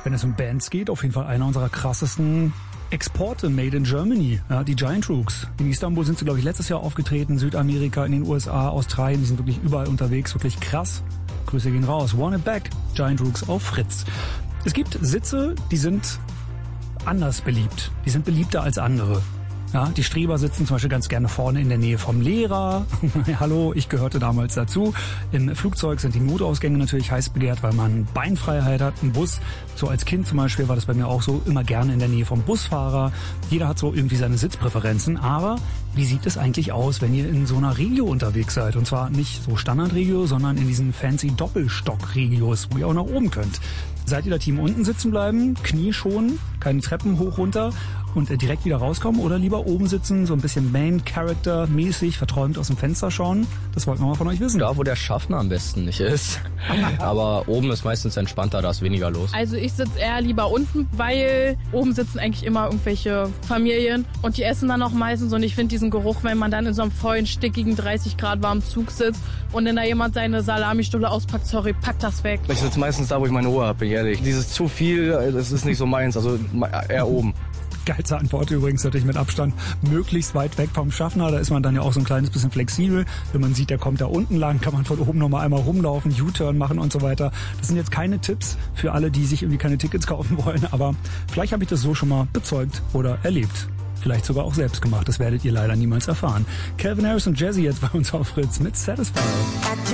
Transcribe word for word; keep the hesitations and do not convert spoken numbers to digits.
Wenn es um Bands geht, auf jeden Fall einer unserer krassesten Exporte, made in Germany, ja, die Giant Rooks. In Istanbul sind sie, glaube ich, letztes Jahr aufgetreten, Südamerika, in den U S A, Australien, die sind wirklich überall unterwegs, wirklich krass. Grüße gehen raus. Want It Back, Giant Rooks auf Fritz. Es gibt Sitze, die sind anders beliebt, die sind beliebter als andere. Ja, die Streber sitzen zum Beispiel ganz gerne vorne in der Nähe vom Lehrer. Hallo, ich gehörte damals dazu. Im Flugzeug sind die Notausgänge natürlich heiß begehrt, weil man Beinfreiheit hat. Im Bus, so als Kind zum Beispiel, war das bei mir auch so, immer gerne in der Nähe vom Busfahrer. Jeder hat so irgendwie seine Sitzpräferenzen. Aber wie sieht es eigentlich aus, wenn ihr in so einer Regio unterwegs seid? Und zwar nicht so Standard-Regio, sondern in diesen fancy Doppelstock-Regios, wo ihr auch nach oben könnt. Seid ihr da Team unten sitzen bleiben, Knie schonen, keine Treppen hoch runter und direkt wieder rauskommen oder lieber oben sitzen, so ein bisschen Main-Character-mäßig, verträumt aus dem Fenster schauen? Das wollten wir mal von euch wissen. Da, wo der Schaffner am besten nicht ist. Aber oben ist meistens entspannter, da ist weniger los. Also ich sitze eher lieber unten, weil oben sitzen eigentlich immer irgendwelche Familien und die essen dann auch meistens und ich finde diesen Geruch, wenn man dann in so einem vollen, stickigen, dreißig Grad warmen Zug sitzt und wenn da jemand seine Salamistulle auspackt, sorry, pack das weg. Ich sitze meistens da, wo ich meine Ruhe habe, bin ich ehrlich. Dieses zu viel, das ist nicht so meins, also eher oben. Geilste Antwort übrigens natürlich mit Abstand, möglichst weit weg vom Schaffner. Da ist man dann ja auch so ein kleines bisschen flexibel. Wenn man sieht, der kommt da unten lang, kann man von oben nochmal einmal rumlaufen, U-Turn machen und so weiter. Das sind jetzt keine Tipps für alle, die sich irgendwie keine Tickets kaufen wollen, aber vielleicht habe ich das so schon mal bezeugt oder erlebt. Vielleicht sogar auch selbst gemacht. Das werdet ihr leider niemals erfahren. Calvin Harris und Jazzy jetzt bei uns auf Fritz mit Satisfied.